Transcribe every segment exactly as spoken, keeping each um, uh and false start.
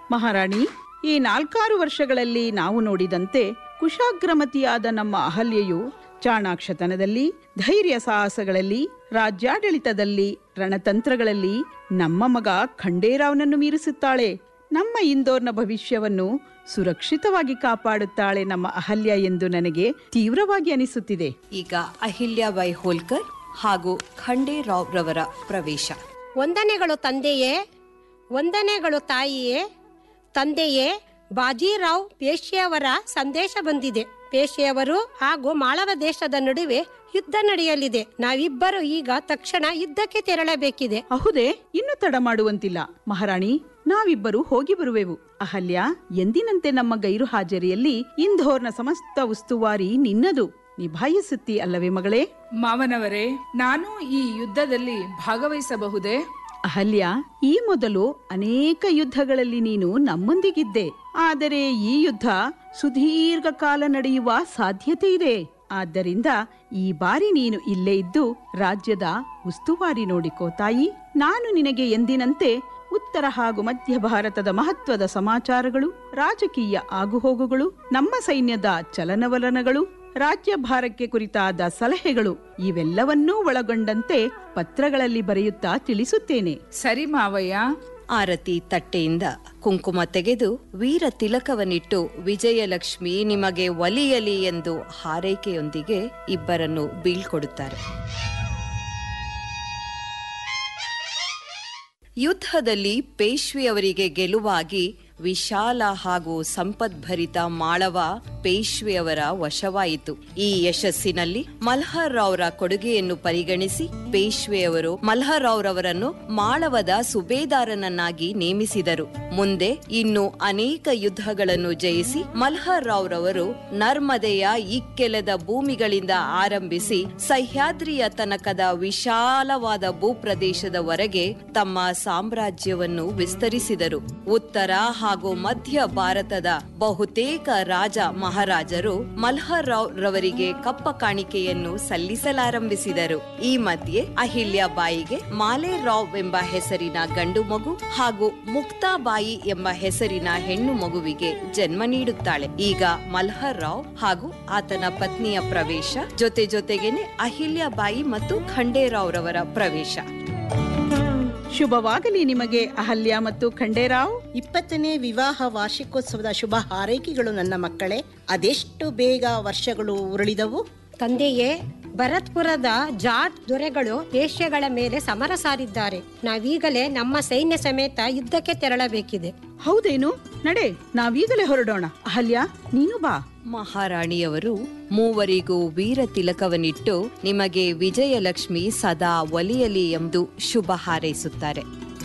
ಮಹಾರಾಣಿ, ಈ ನಾಲ್ಕಾರು ವರ್ಷಗಳಲ್ಲಿ ನಾವು ನೋಡಿದಂತೆ ಕುಶಾಗ್ರಮತಿಯಾದ ನಮ್ಮ ಅಹಲ್ಯೆಯು ಚಾಣಾಕ್ಷತನದಲ್ಲಿ, ಧೈರ್ಯ ಸಾಹಸಗಳಲ್ಲಿ, ರಾಜ್ಯಾಡಳಿತದಲ್ಲಿ, ರಣತಂತ್ರಗಳಲ್ಲಿ ನಮ್ಮ ಮಗ ಖಂಡೇರಾವ್ನನ್ನು ಮೀರಿಸುತ್ತಾಳೆ. ನಮ್ಮ ಇಂದೋರ್ನ ಭವಿಷ್ಯವನ್ನು ಸುರಕ್ಷಿತವಾಗಿ ಕಾಪಾಡುತ್ತಾಳೆ ನಮ್ಮ ಅಹಲ್ಯ ಎಂದು ನನಗೆ ತೀವ್ರವಾಗಿ ಅನಿಸುತ್ತಿದೆ. ಈಗ ಅಹಿಲ್ಯಾಬಾಯಿ ಹೋಲ್ಕರ್ ಹಾಗೂ ಖಂಡೇರಾವ್ ರವರ ಪ್ರವೇಶ. ವಂದನೆಗಳು ತಂದೆಯೇ, ವಂದನೆಗಳು ತಾಯಿಯೇ. ತಂದೆಯೇ, ಬಾಜಿರಾವ್ ಪೇಶ್ವೆಯವರ ಸಂದೇಶ ಬಂದಿದೆ. ಪೇಶ್ವೆಯವರು ಹಾಗೂ ಮಾಳವ ದೇಶದ ನಡುವೆ ಯುದ್ಧ ನಡೆಯಲಿದೆ. ನಾವಿಬ್ಬರು ಈಗ ತಕ್ಷಣ ಯುದ್ಧಕ್ಕೆ ತೆರಳಬೇಕಿದೆ. ಹೌದೇ? ಇನ್ನು ತಡ ಮಾಡುವಂತಿಲ್ಲ ಮಹಾರಾಣಿ. ನಾವಿಬ್ಬರು ಹೋಗಿ ಬರುವೆವು. ಅಹಲ್ಯ, ಎಂದಿನಂತೆ ನಮ್ಮ ಗೈರು ಹಾಜರಿಯಲ್ಲಿ ಇಂಧೋರ್ನ ಸಮಸ್ತ ಉಸ್ತುವಾರಿ ನಿನ್ನದು. ನಿಭಾಯಿಸುತ್ತಿ ಅಲ್ಲವೇ ಮಗಳೇ? ಮಾವನವರೇ, ನಾನು ಈ ಯುದ್ಧದಲ್ಲಿ ಭಾಗವಹಿಸಬಹುದೇ? ಅಹಲ್ಯ, ಈ ಮೊದಲು ಅನೇಕ ಯುದ್ಧಗಳಲ್ಲಿ ನೀನು ನಮ್ಮೊಂದಿಗಿದ್ದೆ. ಆದರೆ ಈ ಯುದ್ಧ ಸುದೀರ್ಘ ಕಾಲ ನಡೆಯುವ ಸಾಧ್ಯತೆ ಇದೆ. ಆದ್ದರಿಂದ ಈ ಬಾರಿ ನೀನು ಇಲ್ಲೇ ಇದ್ದು ರಾಜ್ಯದ ಉಸ್ತುವಾರಿ ನೋಡಿಕೋ ತಾಯಿ. ನಾನು ನಿನಗೆ ಎಂದಿನಂತೆ ಉತ್ತರ ಹಾಗೂ ಮಧ್ಯ ಭಾರತದ ಮಹತ್ವದ ಸಮಾಚಾರಗಳು, ರಾಜಕೀಯ ಆಗುಹೋಗುಗಳು, ನಮ್ಮ ಸೈನ್ಯದ ಚಲನವಲನಗಳು, ರಾಜ್ಯ ಭಾರಕ್ಕೆ ಕುರಿತಾದ ಸಲಹೆಗಳು ಇವೆಲ್ಲವನ್ನೂ ಒಳಗೊಂಡಂತೆ ಪತ್ರಗಳಲ್ಲಿ ಬರೆಯುತ್ತಾ ತಿಳಿಸುತ್ತೇನೆ. ಸರಿ ಮಾವಯ್ಯ. ಆರತಿ ತಟ್ಟೆಯಿಂದ ಕುಂಕುಮ ತೆಗೆದು ವೀರ ತಿಲಕವನ್ನಿಟ್ಟು ವಿಜಯಲಕ್ಷ್ಮಿ ನಿಮಗೆ ಒಲಿಯಲಿ ಎಂದು ಹಾರೈಕೆಯೊಂದಿಗೆ ಇಬ್ಬರನ್ನು ಬೀಳ್ಕೊಡುತ್ತಾರೆ. ಯುದ್ಧದಲ್ಲಿ ಪೇಶ್ವೆಯವರಿಗೆ ಗೆಲುವಾಗಿ ವಿಶಾಲ ಹಾಗೂ ಸಂಪದ್ಭರಿತ ಮಾಳವ ಪೇಶ್ವೆಯವರ ವಶವಾಯಿತು. ಈ ಯಶಸ್ಸಿನಲ್ಲಿ ಮಲ್ಹರ್ ರಾವ್ರ ಕೊಡುಗೆಯನ್ನು ಪರಿಗಣಿಸಿ ಪೇಶ್ವೆಯವರು ಮಲ್ಹರ್ ರಾವ್ರವರನ್ನು ಮಾಳವದ ಸುಬೇದಾರನನ್ನಾಗಿ ನೇಮಿಸಿದರು. ಮುಂದೆ ಇನ್ನು ಅನೇಕ ಯುದ್ಧಗಳನ್ನು ಜಯಿಸಿ ಮಲ್ಹರ್ ರಾವ್ರವರು ನರ್ಮದೆಯ ಇಕ್ಕೆಲೆದ ಭೂಮಿಗಳಿಂದ ಆರಂಭಿಸಿ ಸಹ್ಯಾದ್ರಿಯ ತನಕದ ವಿಶಾಲವಾದ ಭೂಪ್ರದೇಶದವರೆಗೆ ತಮ್ಮ ಸಾಮ್ರಾಜ್ಯವನ್ನು ವಿಸ್ತರಿಸಿದರು. ಉತ್ತರ ಹಾಗೂ ಮಧ್ಯ ಭಾರತದ ಬಹುತೇಕ ರಾಜ ಮಹಾರಾಜರು ಮಲ್ಹರ್ ರಾವ್ ರವರಿಗೆ ಕಪ್ಪ ಕಾಣಿಕೆಯನ್ನು ಸಲ್ಲಿಸಲಾರಂಭಿಸಿದರು. ಈ ಮಧ್ಯೆ ಅಹಿಲ್ಯಾಬಾಯಿಗೆ ಮಾಲೆ ರಾವ್ ಎಂಬ ಹೆಸರಿನ ಗಂಡು ಮಗು ಹಾಗೂ ಮುಕ್ತಾಬಾಯಿ ಎಂಬ ಹೆಸರಿನ ಹೆಣ್ಣು ಮಗುವಿಗೆ ಜನ್ಮ ನೀಡುತ್ತಾಳೆ. ಈಗ ಮಲ್ಹರ್ ರಾವ್ ಹಾಗೂ ಆತನ ಪತ್ನಿಯ ಪ್ರವೇಶ, ಜೊತೆ ಜೊತೆಗೇನೆ ಅಹಿಲ್ಯಾಬಾಯಿ ಮತ್ತು ಖಂಡೇರಾವ್ ರವರ ಪ್ರವೇಶ. ಶುಭವಾಗಲಿ ನಿಮಗೆ ಅಹಲ್ಯ ಮತ್ತು ಖಂಡೇರಾವ್. ಇಪ್ಪತ್ತನೇ ವಿವಾಹ ವಾರ್ಷಿಕೋತ್ಸವದ ಶುಭ ಹಾರೈಕೆಗಳು ನನ್ನ ಮಕ್ಕಳೇ. ಅದೆಷ್ಟು ಬೇಗ ವರ್ಷಗಳು ಉರುಳಿದವು. ತಂದೆಯೇ, ಭರತ್ಪುರದ ಜಾಟ್ ದೊರೆಗಳು ಪೇಶ್ವೆಗಳ ಮೇಲೆ ಸಮರ ಸಾರಿದ್ದಾರೆ. ನಾವೀಗಲೇ ನಮ್ಮ ಸೈನ್ಯ ಸಮೇತ ಯುದ್ಧಕ್ಕೆ ತೆರಳಬೇಕಿದೆ. ಹೌದೇನು? ನಡೆ, ನಾವೀಗಲೇ ಹೊರಡೋಣ. ಅಹಲ್ಯ, ನೀನು ಬಾ. ಮಹಾರಾಣಿಯವರು ಮೂವರಿಗೂ ವೀರ ತಿಲಕವನ್ನಿಟ್ಟು ನಿಮಗೆ ವಿಜಯಲಕ್ಷ್ಮಿ ಸದಾ ಒಲಿಯಲಿ ಎಂದು ಶುಭ ಹಾರೈಸುತ್ತಾರೆ.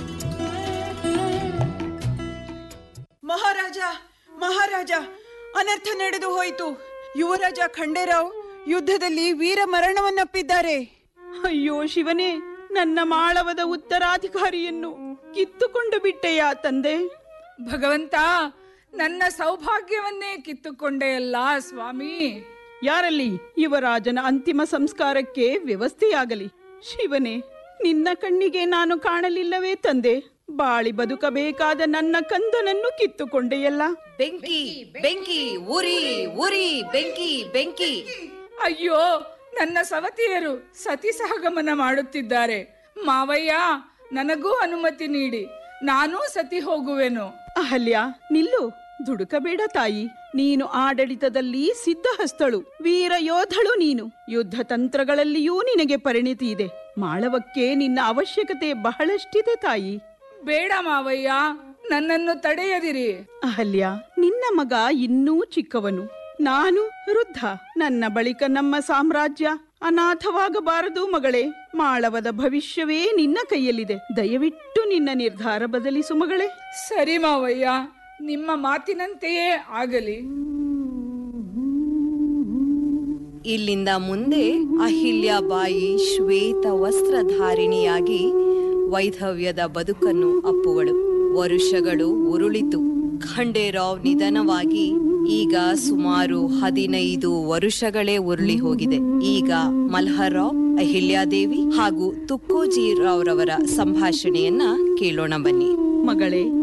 ಮಹಾರಾಜ, ಮಹಾರಾಜ, ಅನರ್ಥ ನಡೆದು ಹೋಯಿತು. ಯುವರಾಜ ಖಂಡೇರಾವ್ ಯುದ್ಧದಲ್ಲಿ ವೀರ ಮರಣವನ್ನಪ್ಪಿದ್ದಾರೆ. ಅಯ್ಯೋ ಶಿವನೇ, ನನ್ನ ಮಾಳವದ ಉತ್ತರಾಧಿಕಾರಿಯನ್ನು ಕಿತ್ತುಕೊಂಡು ಬಿಟ್ಟೆಯಾ ತಂದೆ? ಭಗವಂತ, ನನ್ನ ಸೌಭಾಗ್ಯವನ್ನೇ ಕಿತ್ತುಕೊಂಡೆಯಲ್ಲ ಸ್ವಾಮಿ. ಯಾರಲ್ಲಿ ಯುವರಾಜನ ಅಂತಿಮ ಸಂಸ್ಕಾರಕ್ಕೆ ವ್ಯವಸ್ಥೆಯಾಗಲಿ. ಶಿವನೇ, ನಿನ್ನ ಕಣ್ಣಿಗೆ ನಾನು ಕಾಣಲಿಲ್ಲವೇ ತಂದೆ? ಬಾಳಿ ಬದುಕಬೇಕಾದ ನನ್ನ ಕಂದನನ್ನು ಕಿತ್ತುಕೊಂಡೆಯಲ್ಲ. ಬೆಂಕಿ ಬೆಂಕಿ, ಉರಿ ಉರಿ, ಬೆಂಕಿ ಬೆಂಕಿ. ಅಯ್ಯೋ, ನನ್ನ ಸವತಿಯರು ಸತಿ ಸಹಗಮನ ಮಾಡುತ್ತಿದ್ದಾರೆ. ಮಾವಯ್ಯ, ನನಗೂ ಅನುಮತಿ ನೀಡಿ, ನಾನೂ ಸತಿ ಹೋಗುವೆನು. ಅಹಲ್ಯ, ನಿಲ್ಲು, ದುಡುಕಬೇಡ ತಾಯಿ. ನೀನು ಆಡಳಿತದಲ್ಲಿ ಸಿದ್ಧಹಸ್ತಳು, ವೀರ ಯೋಧಳು ನೀನು. ಯುದ್ಧ ತಂತ್ರಗಳಲ್ಲಿಯೂ ನಿನಗೆ ಪರಿಣಿತಿ ಇದೆ. ಮಾಳವಕ್ಕೆ ನಿನ್ನ ಅವಶ್ಯಕತೆ ಬಹಳಷ್ಟಿದೆ ತಾಯಿ. ಬೇಡ ಮಾವಯ್ಯ, ನನ್ನನ್ನು ತಡೆಯದಿರಿ. ಅಹಲ್ಯ, ನಿನ್ನ ಮಗ ಇನ್ನೂ ಚಿಕ್ಕವನು, ನಾನು ವೃದ್ಧ. ನನ್ನ ಬಳಿಕ ನಮ್ಮ ಸಾಮ್ರಾಜ್ಯ ಅನಾಥವಾಗಬಾರದು ಮಗಳೇ. ಮಾಳವದ ಭವಿಷ್ಯವೇ ನಿನ್ನ ಕೈಯಲ್ಲಿದೆ. ದಯವಿಟ್ಟು ನಿನ್ನ ನಿರ್ಧಾರ ಬದಲಿಸು ಮಗಳೇ. ಸರಿ ಮಾವಯ್ಯ, ನಿಮ್ಮ ಮಾತಿನಂತೆಯೇ ಆಗಲಿ. ಇಲ್ಲಿಂದ ಮುಂದೆ ಅಹಿಲ್ಯಾಬಾಯಿ ಶ್ವೇತ ವಸ್ತ್ರಧಾರಿಣಿಯಾಗಿ ವೈಧವ್ಯದ ಬದುಕನ್ನು ಅಪ್ಪುವಳು. ವರುಷಗಳು ಉರುಳಿತು. ಖಂಡೇರಾವ್ ನಿಧನವಾಗಿ ಈಗ ಸುಮಾರು ಹದಿನೈದು ವರುಷಗಳೇ ಉರುಳಿ ಹೋಗಿದೆ. ಈಗ ಮಲ್ಹರ್ ರಾವ್, ಅಹಿಲ್ಯಾದೇವಿ ಹಾಗೂ ತುಕ್ಕೋಜಿ ರಾವ್ ರವರ ಸಂಭಾಷಣೆಯನ್ನ ಕೇಳೋಣ ಬನ್ನಿ. ಮಗಳೇ,